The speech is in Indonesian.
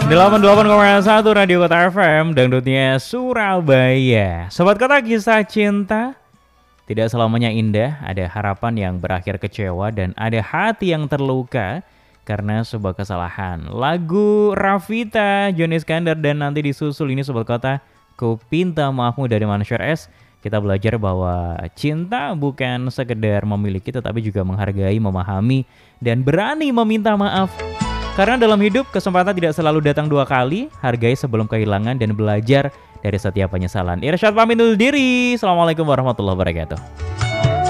88,1 Radio Kota FM, dangdutnya Surabaya. Sobat Kota, kisah cinta tidak selamanya indah. Ada harapan yang berakhir kecewa dan ada hati yang terluka karena sebuah kesalahan. Lagu Rafita, Joni Iskandar, dan nanti disusul ini Sobat Kota, Ku Pinta Maafmu dari Mansyur S. Kita belajar bahwa cinta bukan sekedar memiliki tetapi juga menghargai, memahami, dan berani meminta maaf. Karena dalam hidup kesempatan tidak selalu datang dua kali, hargai sebelum kehilangan dan belajar dari setiap penyesalan. Irsyad pamit undur diri. Assalamualaikum warahmatullahi wabarakatuh.